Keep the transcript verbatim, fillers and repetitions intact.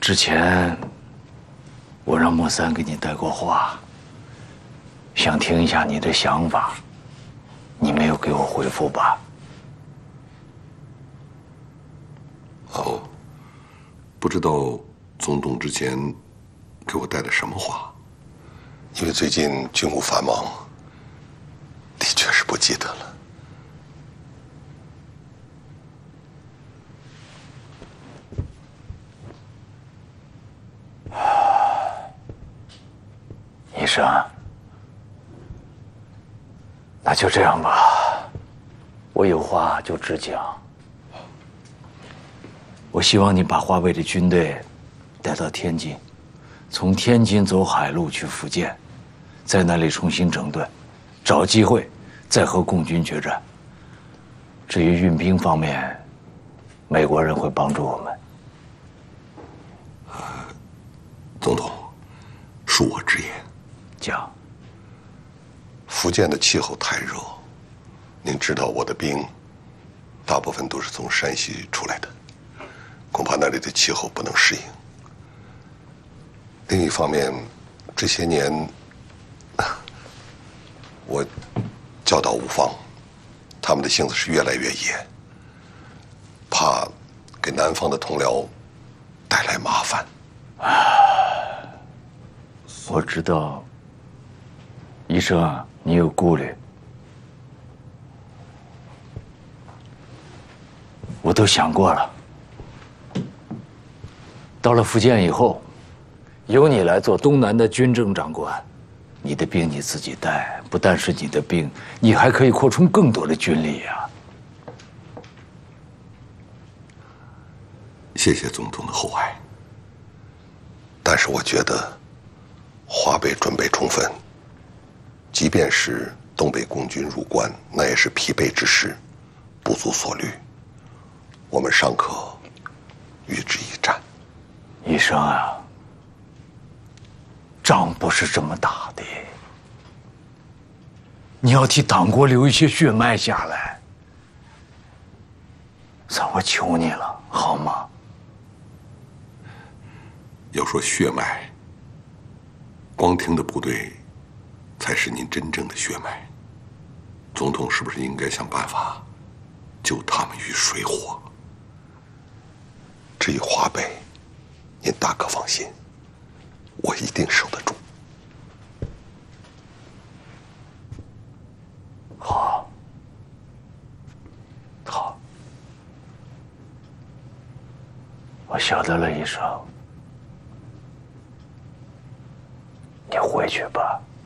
之前我让莫三给你带过话，想听一下你的想法，你没有给我回复吧？ 哦，不知道总统之前给我带了什么话，因为最近军务繁忙，的确是不记得了。 医生，那就这样吧，我有话就直讲。我希望你把华北的军队带到天津，从天津走海路去福建，在那里重新整顿，找机会再和共军决战。至于运兵方面，美国人会帮助我们。 总统，恕我直言。 讲。 福建的气候太热，您知道我的兵大部分都是从山西出来的，恐怕那里的气候不能适应。另一方面，这些年我教导无方，他们的性子是越来越野，怕给南方的同僚带来麻烦。 我知道，医生啊，你有顾虑，我都想过了。到了福建以后，由你来做东南的军政长官，你的兵你自己带，不但是你的兵，你还可以扩充更多的军力呀。 谢谢总统的厚爱，但是我觉得华北准备充分，即便是东北共军入关，那也是疲惫之时，不足所虑。我们尚可与之一战。 医生啊，仗不是这么打的，你要替党国留一些血脉下来。算我求你了，好吗？ 要说血脉，光听的部队才是您真正的血脉。总统是不是应该想办法救他们于水火？至于华北，您大可放心，我一定守得住。 好，好，我晓得了，医生，你回去吧。